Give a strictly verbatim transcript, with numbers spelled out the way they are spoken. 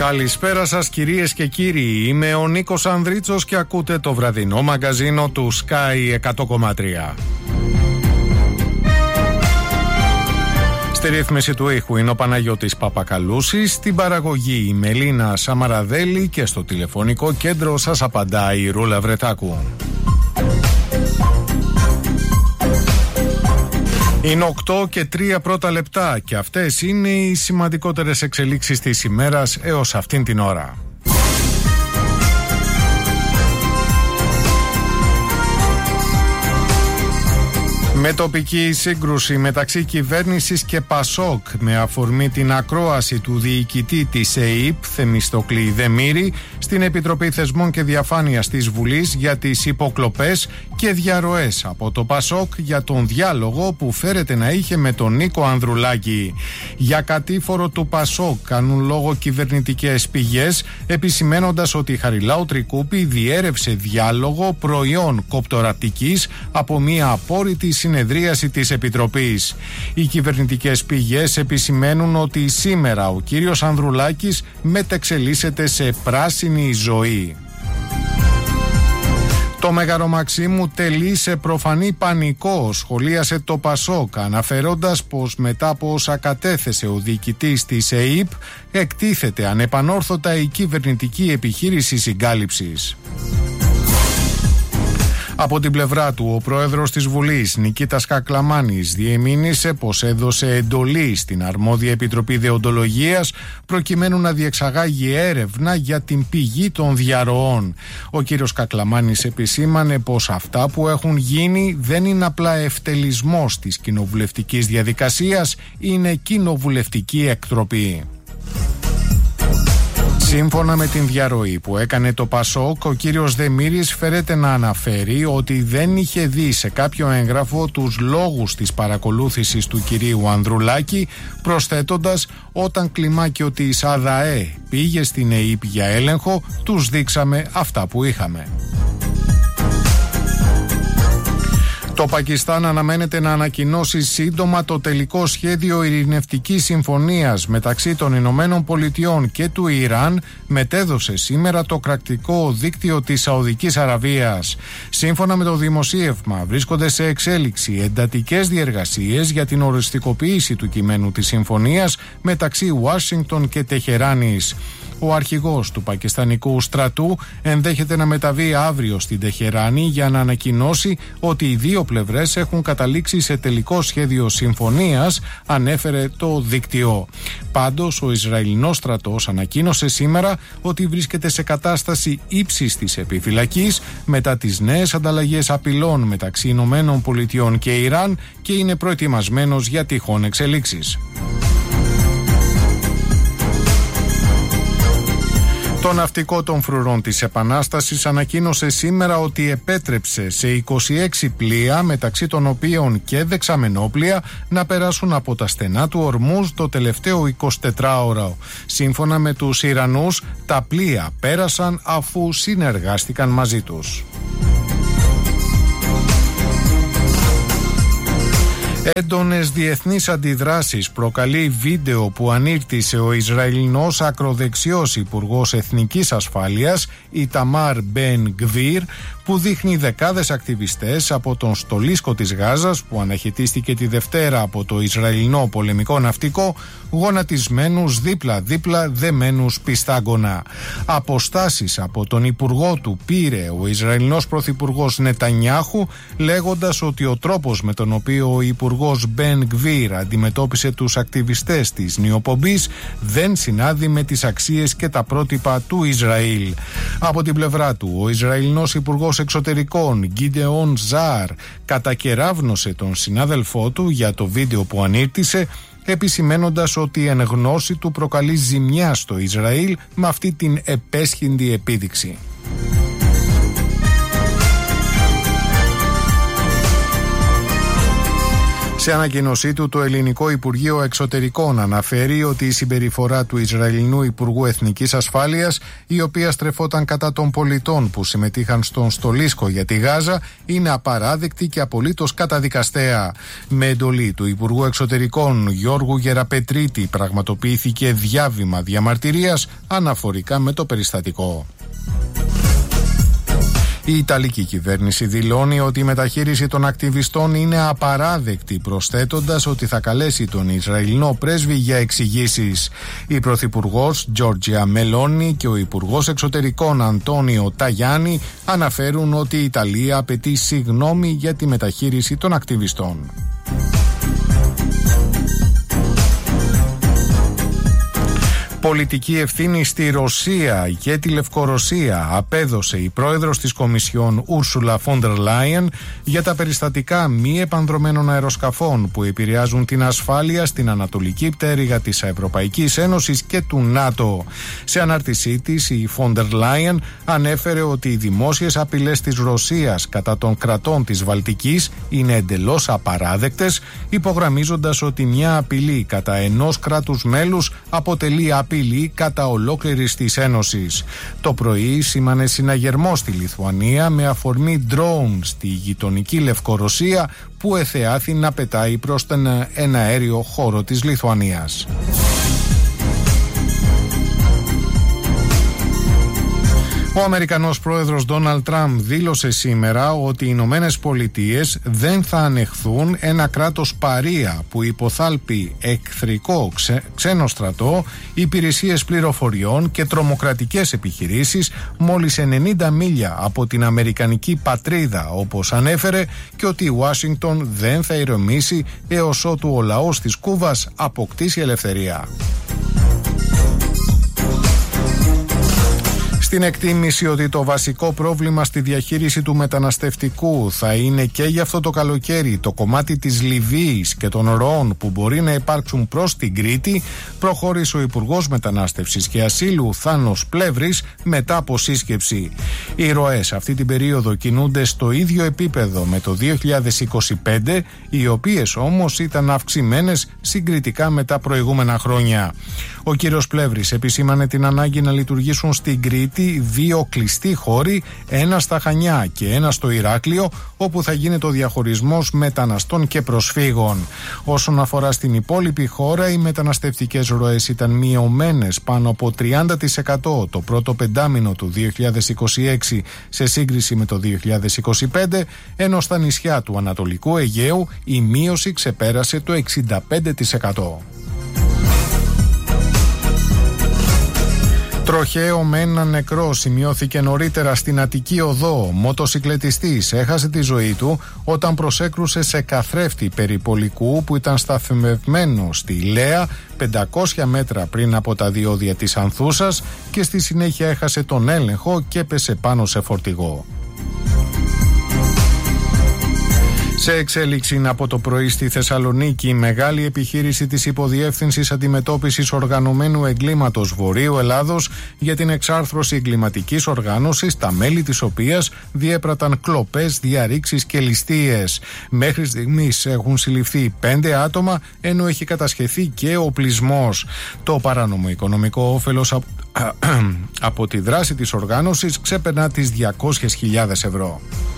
Καλησπέρα σας κυρίες και κύριοι, είμαι ο Νίκος Ανδρίτσος και ακούτε το βραδινό μαγκαζίνο του Sky εκατό κόμμα τρία. Στη ρύθμιση του ήχου είναι ο Παναγιώτης Παπακαλούσης, στην παραγωγή η Μελίνα Σαμαραδέλη και στο τηλεφωνικό κέντρο σας απαντάει η Ρούλα Βρετάκου. Είναι οκτώ και τρία πρώτα λεπτά και αυτές είναι οι σημαντικότερες εξελίξεις της ημέρας έως αυτήν την ώρα. Με τοπική σύγκρουση μεταξύ κυβέρνησης και Πασόκ με αφορμή την ακρόαση του διοικητή της ΕΥΠ, Θεμιστοκλή Δεμήρη, στην Επιτροπή Θεσμών και Διαφάνειας της Βουλής για τις υποκλοπές και διαρροές από το Πασόκ για τον διάλογο που φέρεται να είχε με τον Νίκο Ανδρουλάκη. Για κατήφορο του Πασόκ κάνουν λόγο κυβερνητικές πηγές, επισημένοντας ότι η Χαριλάου Τρικούπη διέρευσε διάλογο προϊόν κοπτοραπτικής από μια απόρριτη συνεδρίαση της Επιτροπής. Οι κυβερνητικές πηγές επισημαίνουν ότι σήμερα ο κύριος Ανδρουλάκης μετεξελίσσεται σε πράσινη ζωή. Το Μέγαρο Μαξίμου τελεί σε προφανή πανικό, σχολίασε το Πασόκ, αναφέροντας πως μετά από όσα κατέθεσε ο διοικητής της ΕΥΠ, εκτίθεται ανεπανόρθωτα η κυβερνητική επιχείρηση συγκάλυψης. Από την πλευρά του, ο πρόεδρος της Βουλής, Νικήτας Κακλαμάνης, διεμήνυσε πως έδωσε εντολή στην αρμόδια Επιτροπή Δεοντολογίας προκειμένου να διεξαγάγει έρευνα για την πηγή των διαρροών. Ο κύριος Κακλαμάνης επισήμανε πως αυτά που έχουν γίνει δεν είναι απλά ευτελισμός της κοινοβουλευτικής διαδικασίας, είναι κοινοβουλευτική εκτροπή. Σύμφωνα με την διαρροή που έκανε το Πασόκ, ο κύριος Δεμήρης φέρεται να αναφέρει ότι δεν είχε δει σε κάποιο έγγραφο τους λόγους της παρακολούθησης του κυρίου Ανδρουλάκη, προσθέτοντας «Όταν κλιμάκιο της ΑΔΑΕ πήγε στην ΕΥΠ για έλεγχο, τους δείξαμε αυτά που είχαμε». Το Πακιστάν αναμένεται να ανακοινώσει σύντομα το τελικό σχέδιο ειρηνευτικής συμφωνίας μεταξύ των Ηνωμένων Πολιτειών και του Ιράν, μετέδωσε σήμερα το κρατικό δίκτυο της Σαουδικής Αραβίας. Σύμφωνα με το δημοσίευμα, βρίσκονται σε εξέλιξη εντατικές διεργασίες για την οριστικοποίηση του κειμένου της συμφωνίας μεταξύ Ουάσιγκτον και Τεχεράνης. Ο αρχηγός του πακιστανικού στρατού ενδέχεται να μεταβεί αύριο στην Τεχεράνη για να ανακοινώσει ότι οι δύο πλευρές έχουν καταλήξει σε τελικό σχέδιο συμφωνίας, ανέφερε το δίκτυο. Πάντως, ο Ισραηλινός στρατός ανακοίνωσε σήμερα ότι βρίσκεται σε κατάσταση ύψης της επιφυλακής μετά τις νέες ανταλλαγές απειλών μεταξύ Ηνωμένων Πολιτειών και Ιράν και είναι προετοιμασμένος για τυχόν εξελίξεις. Το ναυτικό των φρουρών της Επανάστασης ανακοίνωσε σήμερα ότι επέτρεψε σε είκοσι έξι πλοία, μεταξύ των οποίων και δεξαμενόπλοια, να περάσουν από τα στενά του Ορμούζ το τελευταίο εικοσιτετράωρο. Σύμφωνα με τους Ιρανούς, τα πλοία πέρασαν αφού συνεργάστηκαν μαζί τους. Έντονες διεθνείς αντιδράσεις προκαλεί βίντεο που ανήρτησε ο Ισραηλινός ακροδεξιός Υπουργός Εθνικής Ασφάλειας, Ιταμάρ Μπεν Γκβίρ, που δείχνει δεκάδες ακτιβιστές από τον στολίσκο της Γάζας, που αναχαιτίστηκε τη Δευτέρα από το Ισραηλινό πολεμικό ναυτικό, γονατισμένους δίπλα-δίπλα δεμένους πιστάγκωνα. Αποστάσεις από τον Υπουργό του πήρε ο Ισραηλινός Πρωθυπουργός Νετανιάχου, λέγοντας ότι ο τρόπος με τον οποίο ο Υπουργός Μπεν Γκβίρ αντιμετώπισε τους ακτιβιστές της νιοπομπής δεν συνάδει με τις αξίες και τα πρότυπα του Ισραήλ. Από την πλευρά του, ο Ισραηλινός Υπουργός Εξωτερικών Γκίντεον Ζάρ κατακεράβνωσε τον συνάδελφό του για το βίντεο που ανήρτησε, επισημένοντας ότι εν γνώση του προκαλεί ζημιά στο Ισραήλ με αυτή την επέσχυντη επίδειξη. Σε ανακοίνωσή του, το Ελληνικό Υπουργείο Εξωτερικών αναφέρει ότι η συμπεριφορά του Ισραηλινού Υπουργού Εθνικής Ασφάλειας, η οποία στρεφόταν κατά των πολιτών που συμμετείχαν στον στολίσκο για τη Γάζα, είναι απαράδεκτη και απολύτως καταδικαστέα. Με εντολή του Υπουργού Εξωτερικών Γιώργου Γεραπετρίτη πραγματοποιήθηκε διάβημα διαμαρτυρίας αναφορικά με το περιστατικό. Η Ιταλική κυβέρνηση δηλώνει ότι η μεταχείριση των ακτιβιστών είναι απαράδεκτη, προσθέτοντας ότι θα καλέσει τον Ισραηλινό πρέσβη για εξηγήσεις. Η Πρωθυπουργός Τζόρτζια Μελόνι και ο Υπουργός Εξωτερικών Αντώνιο Ταγιάννη αναφέρουν ότι η Ιταλία απαιτεί συγγνώμη για τη μεταχείριση των ακτιβιστών. Πολιτική ευθύνη στη Ρωσία και τη Λευκορωσία απέδωσε η πρόεδρος της Κομισιόν Ούρσουλα Φόντερ Λάιεν για τα περιστατικά μη επανδρωμένων αεροσκαφών που επηρεάζουν την ασφάλεια στην ανατολική πτέρυγα της Ευρωπαϊκής Ένωσης και του ΝΑΤΟ. Σε ανάρτησή της, η Φόντερ Λάιεν ανέφερε ότι οι δημόσιες απειλές της Ρωσίας κατά των κρατών της Βαλτικής είναι εντελώς απαράδεκτες, υπογραμμίζοντας ότι μια απειλή κατά ενός κράτους μέλους αποτελεί απειλή κατά ολόκληρης της Ένωσης. Το πρωί σήμανε συναγερμό στη Λιθουανία με αφορμή ντρόουν στη γειτονική Λευκορωσία που εθεάθη να πετάει προς τον εναέριο χώρο της Λιθουανίας. Ο Αμερικανός πρόεδρος Ντόναλντ Τραμπ δήλωσε σήμερα ότι οι Ηνωμένες Πολιτείες δεν θα ανεχθούν ένα κράτος παρία που υποθάλπει εχθρικό ξε, ξένο στρατό, υπηρεσίες πληροφοριών και τρομοκρατικές επιχειρήσεις μόλις ενενήντα μίλια από την αμερικανική πατρίδα, όπως ανέφερε, και ότι η Ουάσιγκτον δεν θα ηρεμήσει έως ότου ο λαός της Κούβας αποκτήσει ελευθερία. Στην εκτίμηση ότι το βασικό πρόβλημα στη διαχείριση του μεταναστευτικού θα είναι και για αυτό το καλοκαίρι το κομμάτι της Λιβύης και των ροών που μπορεί να υπάρξουν προς την Κρήτη, προχώρησε ο Υπουργός Μετανάστευσης και Ασύλου Θάνος Πλεύρης μετά από σύσκεψη. Οι ροές αυτή την περίοδο κινούνται στο ίδιο επίπεδο με το δύο χιλιάδες είκοσι πέντε, οι οποίες όμως ήταν αυξημένες συγκριτικά με τα προηγούμενα χρόνια. Ο κύριος Πλεύρης επισήμανε την ανάγκη να λειτουργήσουν στην Κρήτη δύο κλειστοί χώροι, ένα στα Χανιά και ένα στο Ηράκλειο, όπου θα γίνεται ο διαχωρισμός μεταναστών και προσφύγων. Όσον αφορά στην υπόλοιπη χώρα, οι μεταναστευτικές ροές ήταν μειωμένες πάνω από τριάντα τοις εκατό το πρώτο πεντάμινο του δύο χιλιάδες είκοσι έξι σε σύγκριση με το δύο χιλιάδες είκοσι πέντε, ενώ στα νησιά του Ανατολικού Αιγαίου η μείωση ξεπέρασε το εξήντα πέντε τοις εκατό. Τροχαίο με έναν νεκρό σημειώθηκε νωρίτερα στην Αττική Οδό. Ο μοτοσικλετιστής έχασε τη ζωή του όταν προσέκρουσε σε καθρέφτη περιπολικού που ήταν σταθμευμένο στη Λέα πεντακόσια μέτρα πριν από τα διόδια της Ανθούσας και στη συνέχεια έχασε τον έλεγχο και έπεσε πάνω σε φορτηγό. Σε εξέλιξη από το πρωί στη Θεσσαλονίκη, η μεγάλη επιχείρηση της Υποδιεύθυνσης Αντιμετώπισης Οργανωμένου Εγκλήματος Βορείου Ελλάδος για την εξάρθρωση εγκληματικής οργάνωσης, τα μέλη της οποίας διέπραταν κλοπές, διαρρήξεις και ληστείες. Μέχρι στιγμής έχουν συλληφθεί πέντε άτομα, ενώ έχει κατασχεθεί και οπλισμός. Το παράνομο οικονομικό όφελος από, από τη δράση της οργάνωσης ξέπερνα τις διακόσιες χιλιάδες ευρώ.